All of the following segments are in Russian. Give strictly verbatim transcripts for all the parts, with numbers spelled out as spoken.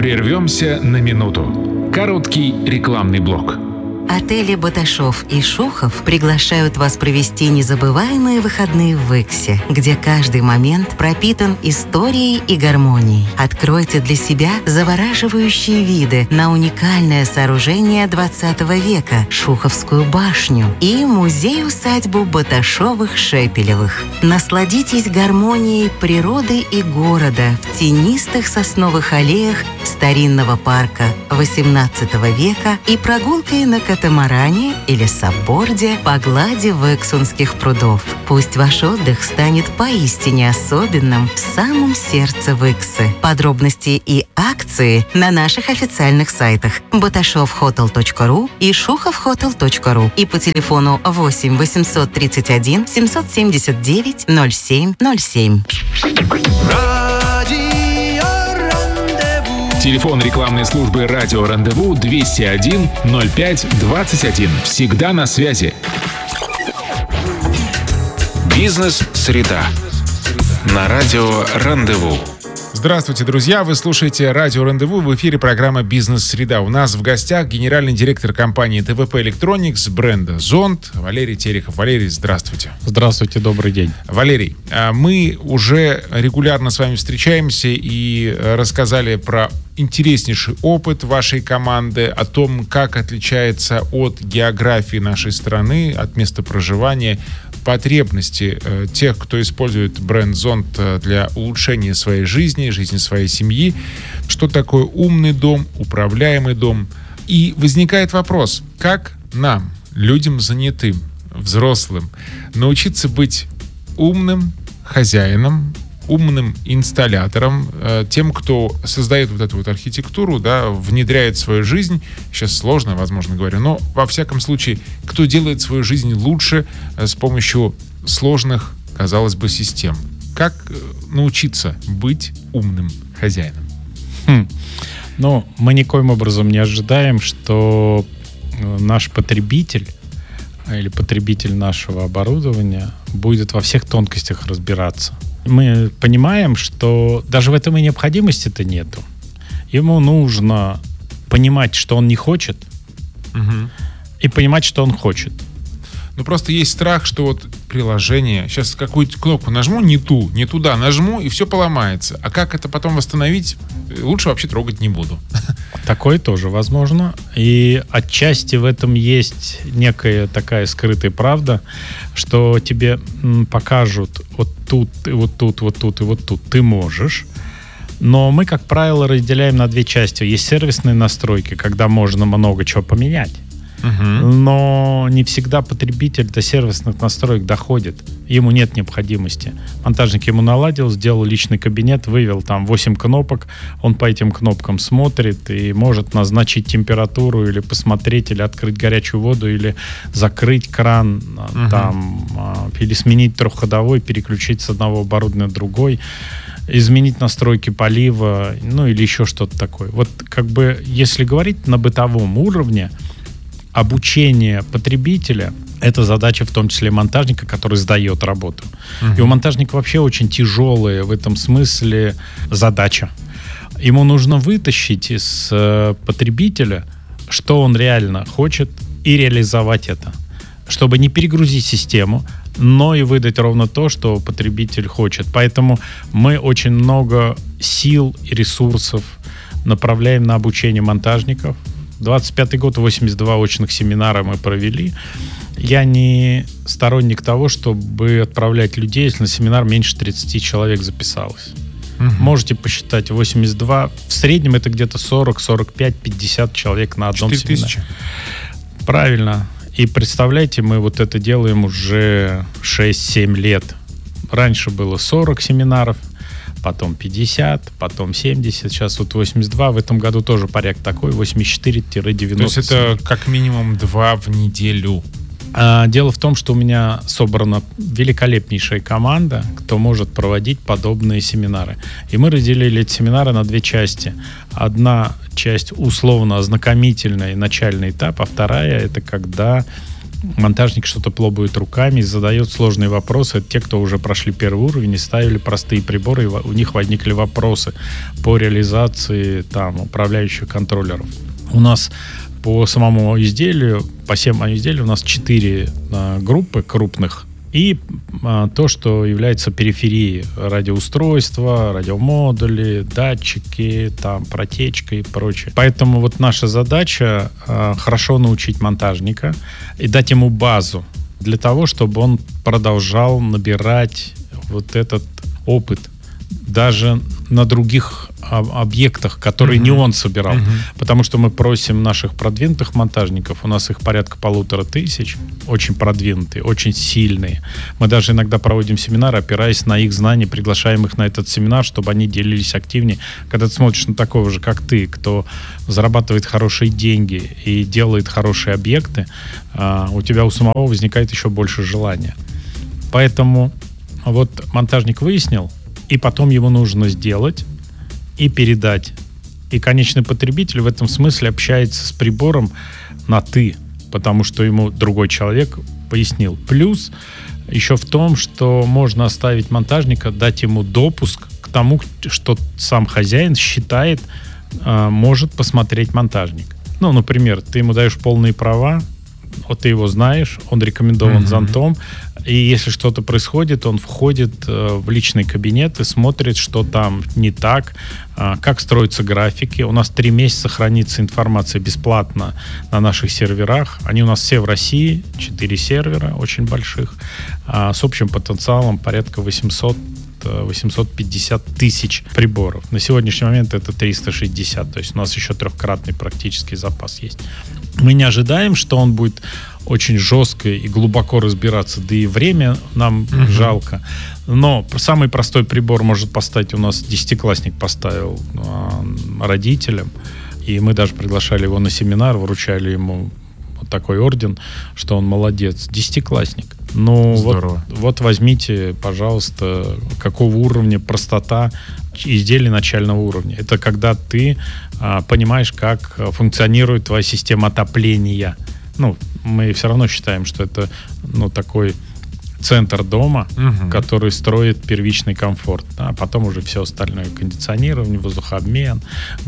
Прервемся на минуту. Короткий рекламный блок. Отели «Баташов» и «Шухов» приглашают вас провести незабываемые выходные в Иксе, где каждый момент пропитан историей и гармонией. Откройте для себя завораживающие виды на уникальное сооружение двадцатого века – Шуховскую башню и музей-усадьбу Баташовых-Шепелевых. Насладитесь гармонией природы и города в тенистых сосновых аллеях старинного парка восемнадцатого века и прогулкой на катамаране или сапборде по глади Вексунских прудов. Пусть ваш отдых станет поистине особенным в самом сердце Виксы. Подробности и акции на наших официальных сайтах баташов хотел точка ру и шухов хотел точка ру и по телефону восемь восемьсот тридцать один семьсот семьдесят девять ноль семь ноль семь. Телефон рекламной службы «Радио Рандеву» двести один ноль пять двадцать один. Всегда на связи. Бизнес-среда. На радио Рандеву. Здравствуйте, друзья! Вы слушаете радио Рандеву, в эфире программа «Бизнес-среда». У нас в гостях генеральный директор компании ТВП Electronics бренда «Зонд» Валерий Терехов. Валерий, здравствуйте. Здравствуйте, добрый день. Валерий, мы уже регулярно с вами встречаемся и рассказали про интереснейший опыт вашей команды, о том, как отличается от географии нашей страны, от места проживания, потребности э, тех, кто использует бренд «Зонд» для улучшения своей жизни, жизни своей семьи. Что такое умный дом, управляемый дом? И возникает вопрос, как нам, людям занятым, взрослым, научиться быть умным хозяином, умным инсталлятором, э, тем, кто создает вот эту вот архитектуру, да, внедряет в свою жизнь. Сейчас сложно, возможно говоря, но во всяком случае, кто делает свою жизнь лучше э, с помощью сложных, казалось бы, систем. Как э, научиться быть умным хозяином? Хм. Ну, мы никоим образом не ожидаем, что наш потребитель или потребитель нашего оборудования будет во всех тонкостях разбираться. Мы понимаем, что даже в этом и необходимости-то нету. Ему нужно понимать, что он не хочет, угу. и понимать, что он хочет. Ну, просто есть страх, что вот приложение, сейчас какую-то кнопку нажму, не ту, не туда нажму, и все поломается. А как это потом восстановить, лучше вообще трогать не буду. Такое тоже возможно. И отчасти в этом есть некая такая скрытая правда, что тебе покажут вот тут, и вот тут, вот тут, и вот тут ты можешь. Но мы, как правило, разделяем на две части. Есть сервисные настройки, когда можно много чего поменять. Uh-huh. Но не всегда потребитель до сервисных настроек доходит. Ему нет необходимости. Монтажник ему наладил, сделал личный кабинет, вывел там восемь кнопок. Он по этим кнопкам смотрит и может назначить температуру или посмотреть, или открыть горячую воду, или закрыть кран, uh-huh. там, или сменить трехходовой, переключить с одного оборудования на другой, изменить настройки полива, ну или еще что-то такое. Вот как бы, если говорить на бытовом уровне, обучение потребителя — это задача в том числе монтажника, который сдает работу. Uh-huh. И у монтажника вообще очень тяжелая в этом смысле задача. Ему нужно вытащить из э, потребителя, что он реально хочет, и реализовать это, чтобы не перегрузить систему, но и выдать ровно то, что потребитель хочет. Поэтому мы очень много сил и ресурсов направляем на обучение монтажников. двадцать пятый год, восемьдесят два очных семинара мы провели. Я не сторонник того, чтобы отправлять людей, если на семинар меньше тридцать человек записалось. Угу. Можете посчитать, восемьдесят два. В среднем это где-то сорок, сорок пять, пятьдесят человек на одном семинаре. четыре тысячи. Правильно. И представляете, мы вот это делаем уже шесть-семь лет. Раньше было сорок семинаров, потом пятьдесят, потом семьдесят, сейчас вот восемьдесят два. В этом году тоже порядок такой, восемьдесят четыре девяносто. То есть это как минимум два в неделю? А, дело в том, что у меня собрана великолепнейшая команда, кто может проводить подобные семинары. И мы разделили эти семинары на две части. Одна часть условно ознакомительный начальный этап, а вторая — это когда монтажник что-то пробует руками, задает сложные вопросы. Это те, кто уже прошли первый уровень и ставили простые приборы, и у них возникли вопросы по реализации там управляющих контроллеров. У нас по самому изделию, по всем изделию у нас четыре а, группы крупных. И а, то, что является периферией: радиоустройства, радиомодули, датчики, там, протечка и прочее. Поэтому вот наша задача а, хорошо научить монтажника и дать ему базу для того, чтобы он продолжал набирать вот этот опыт даже на других объектах, которые mm-hmm. не он собирал. Mm-hmm. Потому что мы просим наших продвинутых монтажников, у нас их порядка полутора тысяч, очень продвинутые, очень сильные. Мы даже иногда проводим семинары, опираясь на их знания, приглашаем их на этот семинар, чтобы они делились активнее. Когда ты смотришь на такого же, как ты, кто зарабатывает хорошие деньги и делает хорошие объекты, у тебя у самого возникает еще больше желания. Поэтому вот монтажник выяснил, и потом его нужно сделать и передать. И конечный потребитель в этом смысле общается с прибором на «ты», потому что ему другой человек пояснил. Плюс еще в том, что можно оставить монтажника, дать ему допуск к тому, что сам хозяин считает, может посмотреть монтажник. Ну, например, ты ему даешь полные права, вот ты его знаешь, он рекомендован mm-hmm. зонтом, и если что-то происходит, он входит э, в личный кабинет и смотрит, что там не так, э, как строятся графики. У нас три месяца хранится информация бесплатно на наших серверах. Они у нас все в России, четыре сервера очень больших, э, с общим потенциалом порядка восемьсот восемьсот пятьдесят тысяч приборов. На сегодняшний момент это триста шестьдесят, то есть у нас еще трехкратный практически запас есть. Мы не ожидаем, что он будет очень жестко и глубоко разбираться, да и время нам uh-huh. жалко. Но самый простой прибор может поставить, у нас десятиклассник поставил э, родителям, и мы даже приглашали его на семинар, вручали ему вот такой орден, что он молодец. Десятиклассник. Ну, вот, вот возьмите, пожалуйста, какого уровня простота изделий начального уровня. Это когда ты а, понимаешь, как функционирует твоя система отопления. Ну, мы все равно считаем, что это, ну, такой центр дома, угу. который строит первичный комфорт. А потом уже все остальное: кондиционирование, воздухообмен,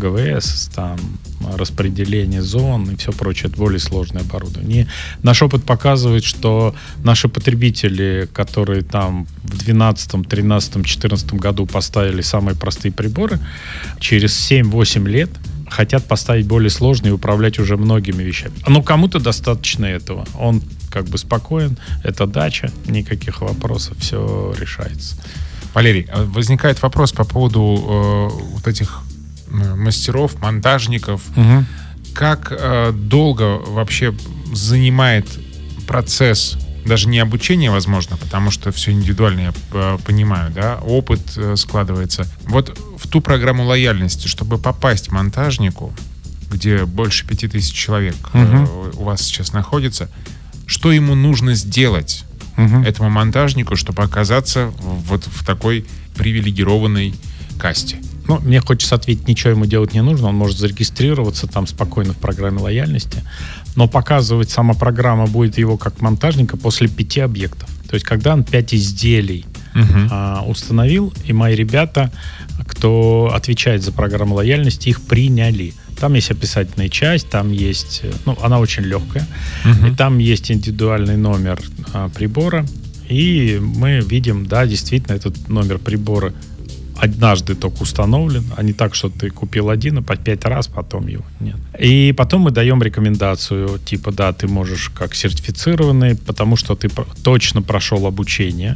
ГВС, там, распределение зон и все прочее. Это более сложное оборудование. И наш опыт показывает, что наши потребители, которые там в двенадцатом, тринадцатом, четырнадцатом году поставили самые простые приборы, через семь-восемь лет хотят поставить более сложные и управлять уже многими вещами. Но кому-то достаточно этого. Он как бы спокоен, это дача, никаких вопросов, все решается. Валерий, возникает вопрос по поводу э, вот этих э, мастеров, монтажников. Угу. Как э, долго вообще занимает процесс, даже не обучение, возможно, потому что все индивидуально, я э, понимаю, да, опыт э, складывается. Вот в ту программу лояльности, чтобы попасть монтажнику, где больше пяти тысяч человек угу. э, у вас сейчас находится, что ему нужно сделать, угу. этому монтажнику, чтобы оказаться вот в такой привилегированной касте? Ну, мне хочется ответить, ничего ему делать не нужно. Он может зарегистрироваться там спокойно в программе лояльности. Но показывать сама программа будет его как монтажника после пяти объектов. То есть, когда он пять изделий угу. а, установил, и мои ребята, кто отвечает за программу лояльности, их приняли. Там есть описательная часть, там есть, ну, она очень легкая, uh-huh. и там есть индивидуальный номер а, прибора, и мы видим, да, действительно, этот номер прибора однажды только установлен, а не так, что ты купил один, и по пять раз потом его нет. И потом мы даем рекомендацию, типа, да, ты можешь как сертифицированный, потому что ты точно прошел обучение.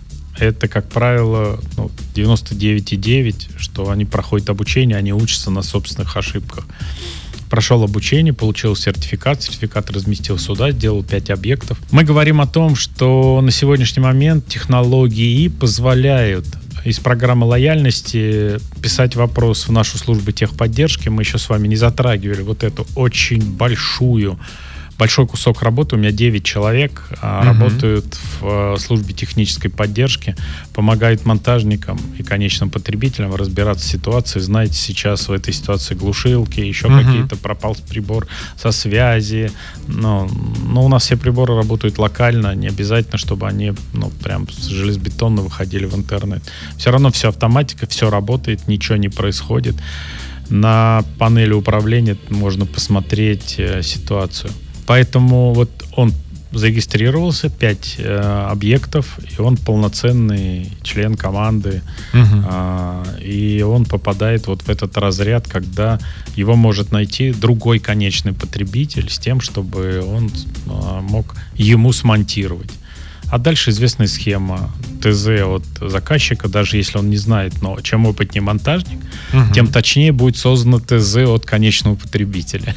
Это, как правило, ну, девяносто девять и девять, что они проходят обучение, они учатся на собственных ошибках. Прошел обучение, получил сертификат, сертификат разместил сюда, сделал пять объектов. Мы говорим о том, что на сегодняшний момент технологии позволяют из программы лояльности писать вопрос в нашу службу техподдержки. Мы еще с вами не затрагивали вот эту очень большую большой кусок работы. У меня девять человек а, угу. работают в а, службе технической поддержки, помогают монтажникам и конечным потребителям разбираться в ситуации. Знаете, сейчас в этой ситуации глушилки, еще угу. какие-то, пропал прибор со связи. Но, но у нас все приборы работают локально, не обязательно, чтобы они ну, прям железобетонно выходили в интернет. Все равно все автоматика, все работает, ничего не происходит. На панели управления можно посмотреть э, ситуацию. Поэтому вот он зарегистрировался, пять э, объектов, и он полноценный член команды. Uh-huh. э, и он попадает вот в этот разряд, когда его может найти другой конечный потребитель с тем, чтобы он э, мог ему смонтировать. А дальше известная схема ТЗ от заказчика, даже если он не знает, но чем опытнее монтажник, угу. тем точнее будет создано ТЗ от конечного потребителя.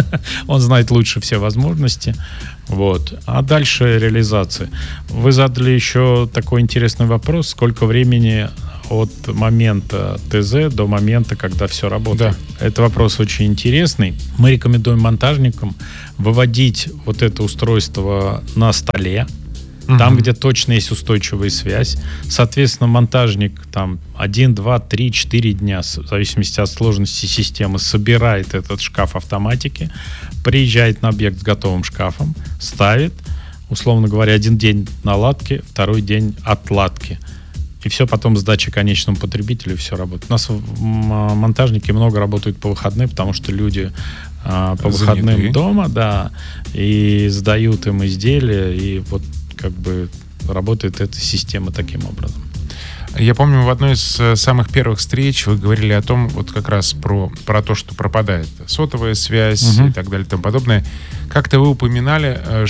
Он знает лучше все возможности. Вот. А дальше реализация. Вы задали еще такой интересный вопрос, сколько времени от момента ТЗ до момента, когда все работает. Да. Это вопрос очень интересный. Мы рекомендуем монтажникам выводить вот это устройство на столе, там, угу. где точно есть устойчивая связь. Соответственно, монтажник там один, два, три, четыре дня, в зависимости от сложности системы, собирает этот шкаф автоматики, приезжает на объект с готовым шкафом, ставит, условно говоря, один день наладки, второй день отладки. И все потом сдача конечному потребителю, все работает. У нас монтажники много работают по выходным, потому что люди а, по Заняты. выходным дома, да, и сдают им изделия, и вот как бы работает эта система таким образом. Я помню, в одной из самых первых встреч вы говорили о том, вот как раз про, про то, что пропадает сотовая связь угу. и так далее и тому подобное. Как-то вы упоминали,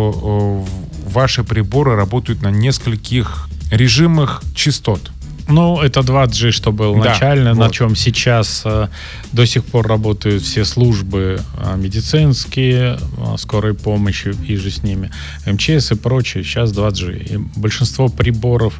что ваши приборы работают на нескольких режимах частот. Ну, это два джи, что было да, начально, вот. На чем сейчас э, до сих пор работают все службы э, медицинские, э, скорой помощи и же с ними, эм че эс и прочее, сейчас два джи. И большинство приборов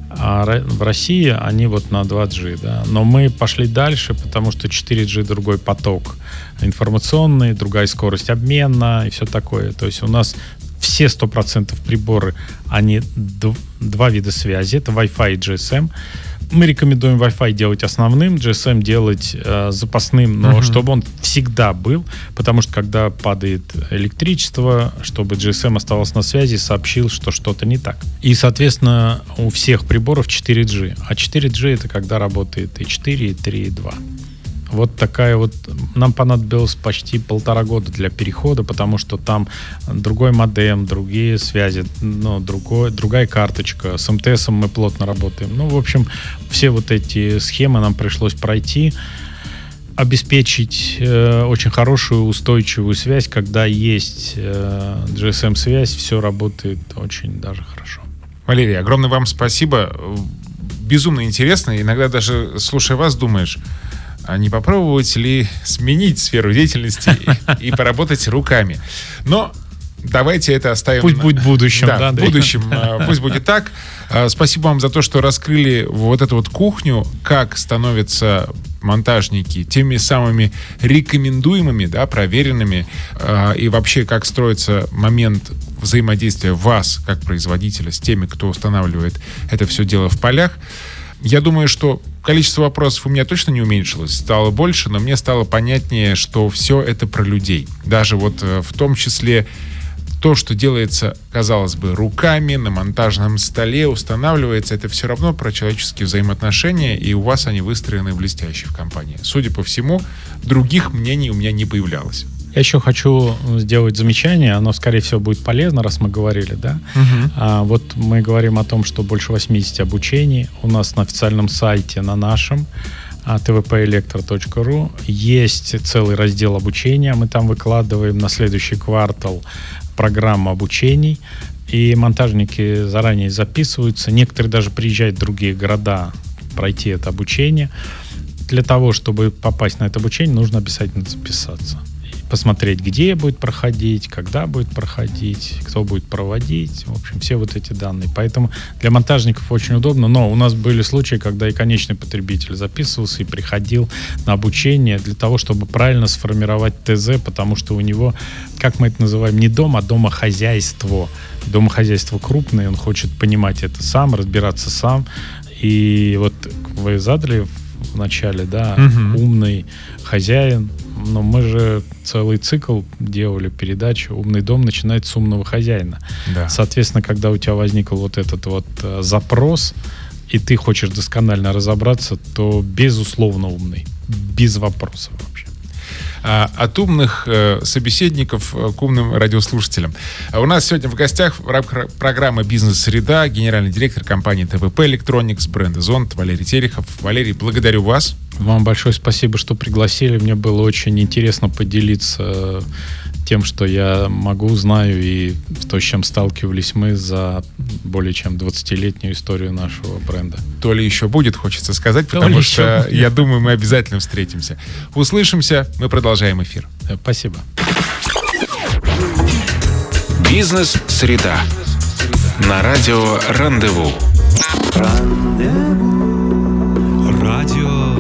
э, в России, они вот на два джи, да. Но мы пошли дальше, потому что четыре джи другой поток информационный, другая скорость обмена и все такое. То есть у нас все сто процентов приборы, они д- два вида связи. Это Wi-Fi и джи эс эм. Мы рекомендуем Wi-Fi делать основным, джи эс эм делать э, запасным, но uh-huh. чтобы он всегда был, потому что когда падает электричество, чтобы джи эс эм оставался на связи, сообщил, что что-то не так. И, соответственно, у всех приборов четыре джи. А четыре джи это когда работает и четыре, и три, и два. Вот такая вот... Нам понадобилось почти полтора года для перехода, потому что там другой модем, другие связи, ну, другой, другая карточка. С эм тэ эсом мы плотно работаем. Ну, в общем, все вот эти схемы нам пришлось пройти, обеспечить э, очень хорошую устойчивую связь. Когда есть э, джи эс эм-связь, все работает очень даже хорошо. Валерий, огромное вам спасибо. Безумно интересно. Иногда даже, слушая вас, думаешь... А не попробовать ли сменить сферу деятельности и, и поработать руками? Но давайте это оставим. Пусть будет в будущем. Да, да, в будущем. Пусть будет так. Спасибо вам за то, что раскрыли вот эту вот кухню, как становятся монтажники теми самыми рекомендуемыми, да, проверенными, и вообще как строится момент взаимодействия вас, как производителя, с теми, кто устанавливает это все дело в полях. Я думаю, что количество вопросов у меня точно не уменьшилось, стало больше, но мне стало понятнее, что все это про людей. Даже вот в том числе то, что делается, казалось бы, руками, на монтажном столе, устанавливается, это все равно про человеческие взаимоотношения, и у вас они выстроены блестяще в компании. Судя по всему, других мнений у меня не появлялось. Я еще хочу сделать замечание, оно, скорее всего, будет полезно, раз мы говорили, да. Uh-huh. А, вот мы говорим о том, что больше восемьдесят обучений. У нас на официальном сайте, на нашем, ти ви пи электро точка ру, есть целый раздел обучения. Мы там выкладываем на следующий квартал программу обучений, и монтажники заранее записываются. Некоторые даже приезжают в другие города пройти это обучение. Для того, чтобы попасть на это обучение, нужно обязательно записаться. посмотреть, где будет проходить, когда будет проходить, кто будет проводить, в общем, все вот эти данные. Поэтому для монтажников очень удобно, но у нас были случаи, когда и конечный потребитель записывался и приходил на обучение для того, чтобы правильно сформировать ТЗ, потому что у него, как мы это называем, не дом, а домохозяйство. Домохозяйство крупное, он хочет понимать это сам, разбираться сам. И вот вы задали в начале, да, угу. умный хозяин. Но мы же целый цикл делали, передачу. Умный дом начинается с умного хозяина. Да. Соответственно, когда у тебя возник вот этот вот э, запрос, и ты хочешь досконально разобраться, то безусловно умный. Без вопросов вообще. А, от умных э, собеседников э, к умным радиослушателям. А у нас сегодня в гостях в рамках программы «Бизнес-среда» генеральный директор компании ТВП Electronics, бренда Зонд Валерий Терехов. Валерий, благодарю вас. Вам большое спасибо, что пригласили. Мне было очень интересно поделиться тем, что я могу, знаю, и то, с чем сталкивались мы за более чем двадцатилетнюю историю нашего бренда. То ли еще будет, хочется сказать, то потому что, будет. Я думаю, мы обязательно встретимся. Услышимся, мы продолжаем эфир. Спасибо. Бизнес-среда. На радио «Рандеву». Рандеву.